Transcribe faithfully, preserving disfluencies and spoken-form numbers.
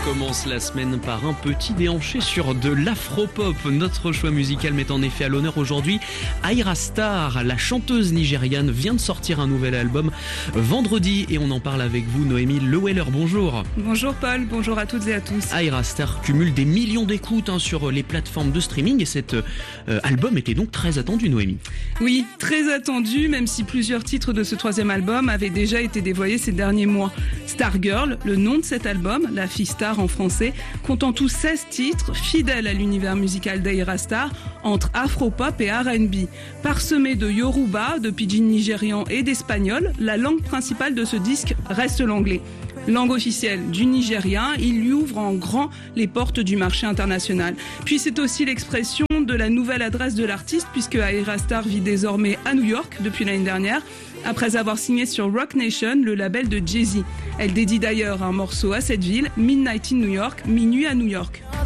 commence la semaine par un petit déhanché sur de l'afropop. Notre choix musical met en effet à l'honneur aujourd'hui Ayra Starr. La chanteuse nigériane vient de sortir un nouvel album vendredi et on en parle avec vous, Noémie Leweller. Bonjour. Bonjour Paul, bonjour à toutes et à tous. Ayra Starr cumule des millions d'écoutes hein, sur les plateformes de streaming et cet euh, album était donc très attendu, Noémie. Oui, très attendu, même si plusieurs titres de ce troisième album avaient déjà été dévoilés ces derniers mois. Stargirl, le nom de cet album, La fille star en français, compte en tout seize titres, fidèles à l'univers musical d'Ayra Starr, entre afro-pop et R and B. Parsemé de yoruba, de pidgin nigérian et d'espagnol, la langue principale de ce disque reste l'anglais. Langue officielle du Nigeria, il lui ouvre en grand les portes du marché international. Puis c'est aussi l'expression de la nouvelle adresse de l'artiste, puisque Ayra Starr vit désormais à New York depuis l'année dernière, après avoir signé sur Roc Nation, le label de Jay-Z. Elle dédie d'ailleurs un morceau à cette ville, Midnight in New York, Minuit à New York.